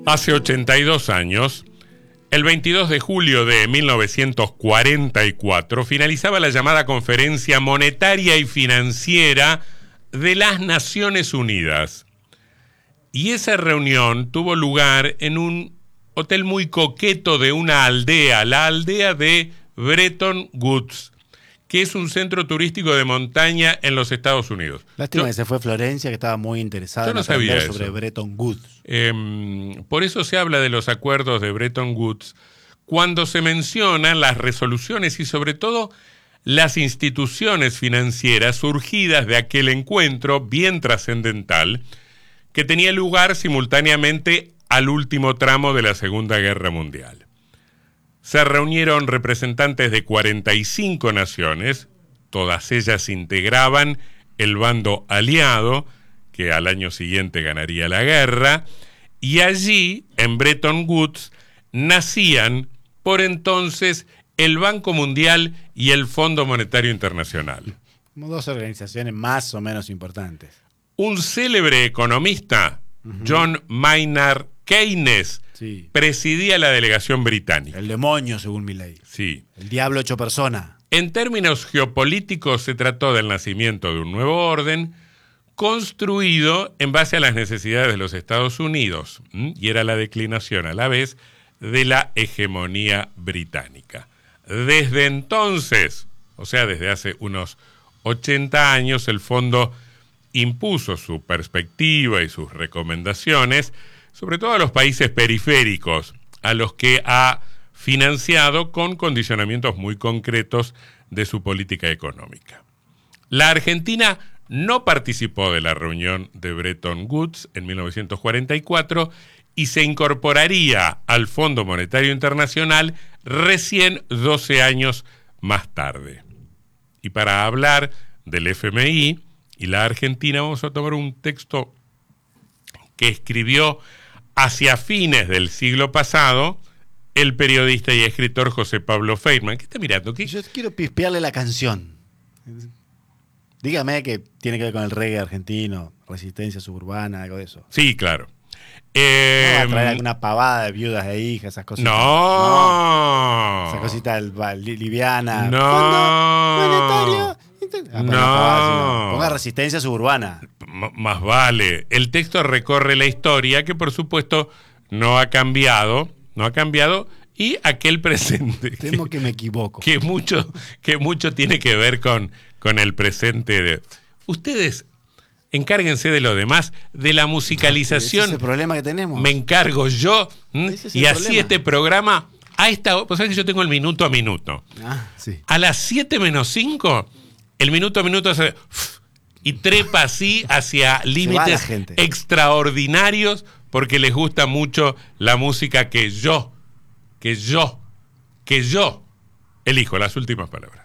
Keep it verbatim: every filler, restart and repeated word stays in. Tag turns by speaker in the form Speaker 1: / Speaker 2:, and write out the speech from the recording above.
Speaker 1: Hace ochenta y dos años, el veintidós de julio de mil novecientos cuarenta y cuatro, finalizaba la llamada Conferencia Monetaria y Financiera de las Naciones Unidas. Y esa reunión tuvo lugar en un hotel muy coqueto de una aldea, la aldea de Bretton Woods, que es un centro turístico de montaña en los Estados Unidos.
Speaker 2: Lástima
Speaker 1: yo,
Speaker 2: que se fue Florencia, que estaba muy interesada
Speaker 1: yo no
Speaker 2: en aprender
Speaker 1: sabía
Speaker 2: sobre
Speaker 1: eso.
Speaker 2: Bretton Woods.
Speaker 1: Eh, por eso se habla de los acuerdos de Bretton Woods cuando se mencionan las resoluciones y sobre todo las instituciones financieras surgidas de aquel encuentro bien trascendental que tenía lugar simultáneamente al último tramo de la Segunda Guerra Mundial. Se reunieron representantes de cuarenta y cinco naciones, todas ellas integraban el bando aliado, que al año siguiente ganaría la guerra, y allí, en Bretton Woods, nacían por entonces el Banco Mundial y el Fondo Monetario Internacional.
Speaker 2: Como dos organizaciones más o menos importantes.
Speaker 1: Un célebre economista, uh-huh. John Maynard Keynes, sí. presidía la delegación británica.
Speaker 2: El demonio, según mi ley.
Speaker 1: Sí.
Speaker 2: El diablo hecho persona.
Speaker 1: En términos geopolíticos se trató del nacimiento de un nuevo orden construido en base a las necesidades de los Estados Unidos, ¿m? y era la declinación a la vez de la hegemonía británica. Desde entonces, o sea, desde hace unos ochenta años, el fondo impuso su perspectiva y sus recomendaciones, sobre todo a los países periféricos, a los que ha financiado con condicionamientos muy concretos de su política económica. La Argentina no participó de la reunión de Bretton Woods en mil novecientos cuarenta y cuatro y se incorporaría al Fondo Monetario Internacional recién doce años más tarde. Y para hablar del F M I y la Argentina vamos a tomar un texto que escribió hacia fines del siglo pasado el periodista y escritor José Pablo Feynman. ¿Qué está mirando? ¿Qué?
Speaker 2: Yo quiero pispearle la canción. Dígame que tiene que ver con el reggae argentino, resistencia suburbana, algo de eso.
Speaker 1: Sí, claro. Eh,
Speaker 2: no va a traer alguna pavada de viudas e hijas, esas cosas.
Speaker 1: No.
Speaker 2: no. Esa cosita liviana.
Speaker 1: No.
Speaker 2: Monetario. Ah,
Speaker 1: no.
Speaker 2: Pavada, ponga resistencia suburbana.
Speaker 1: M- más vale. El texto recorre la historia que por supuesto no ha cambiado, no ha cambiado y aquel presente.
Speaker 2: Temo que me equivoco.
Speaker 1: Que mucho, que mucho tiene que ver con, con el presente de. Ustedes encárguense de lo demás, de la musicalización.
Speaker 2: Ese es el problema que tenemos.
Speaker 1: Me encargo yo es y así problema. Este programa a esta, pues sabes que yo tengo el minuto a minuto.
Speaker 2: Ah, sí.
Speaker 1: A las siete menos cinco el minuto a minuto hace y trepa así hacia límites extraordinarios porque les gusta mucho la música que yo, que yo, que yo elijo. Las últimas palabras.